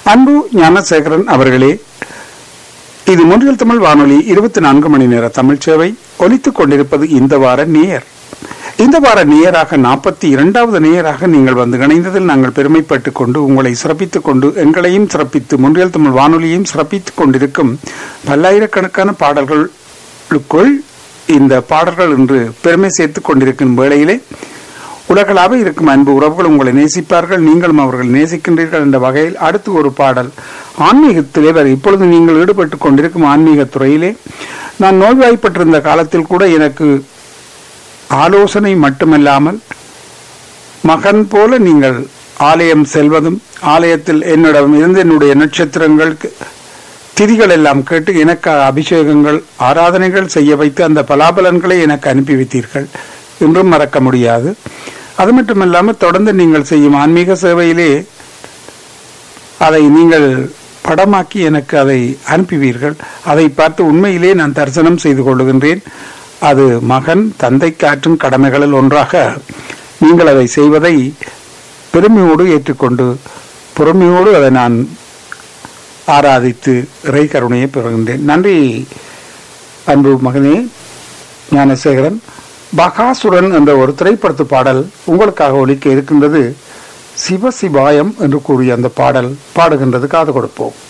அன்பு ஞானசேகரன் அவர்களே, இது மொன்றியல் தமிழ் வானொலி 24 மணி நேர தமிழ் சேவை. ஒலித்துக் கொண்டிருப்பது இந்த வார நேயர். இந்த வார நேயராக 42வது நேயராக நீங்கள் வந்து இணைந்ததில் நாங்கள் பெருமைப்பட்டுக் கொண்டு உங்களை சிறப்பித்துக் கொண்டு எங்களையும் சிறப்பித்து மொன்றியல் தமிழ் வானொலியையும் சிறப்பித்துக் கொண்டிருக்கும் பல்லாயிரக்கணக்கான பாடல்களுக்குள் இந்த பாடல்கள் என்று பெருமை சேர்த்துக் கொண்டிருக்கும் வேளையிலே உலகளாக இருக்கும் அன்பு உறவுகள் உங்களை நேசிப்பார்கள், நீங்களும் அவர்கள் நேசிக்கின்றீர்கள் என்ற வகையில் அடுத்து ஒரு பாடல் ஆன்மீகத்திலே வரை. இப்பொழுது நீங்கள் ஈடுபட்டுக் கொண்டிருக்கும் ஆன்மீக துறையிலே நான் நோய்வாய்ப்பட்டிருந்த காலத்தில் கூட எனக்கு ஆலோசனை மட்டுமல்லாமல் மகன் போல நீங்கள் ஆலயம் செல்வதும், ஆலயத்தில் என்னிடம் இருந்து என்னுடைய நட்சத்திரங்கள் திதிகள் எல்லாம் கேட்டு எனக்கு அபிஷேகங்கள் ஆராதனைகள் செய்ய வைத்து அந்த பலாபலன்களை எனக்கு அனுப்பி வைத்தீர்கள். இன்றும் மறக்க முடியாது. அது மட்டுமல்லாமல் தொடர்ந்து நீங்கள் செய்யும் ஆன்மீக சேவையிலே அதை நீங்கள் படமாக்கி எனக்கு அதை அனுப்புவீர்கள். அதை பார்த்து உண்மையிலே நான் தரிசனம் செய்து கொள்ளுகின்றேன். அது மகன் தந்தைக்கு ஆற்றும் கடமைகளில் ஒன்றாக நீங்கள் அதை செய்வதை பெருமையோடு ஏற்றுக்கொண்டு பொறுமையோடு அதை நான் ஆராதித்து இறை கருணையை பெறுகின்றேன். நன்றி அன்பு மகனே ஞானசேகரன். பகாசுரன் என்ற ஒரு திரைப்படத்து பாடல் உங்களுக்காக ஒலிக்க இருக்கின்றது. சிவசிவாயம் என்று கூறிய அந்த பாடல் பாடுகின்றது. காது கொடுப்போம்.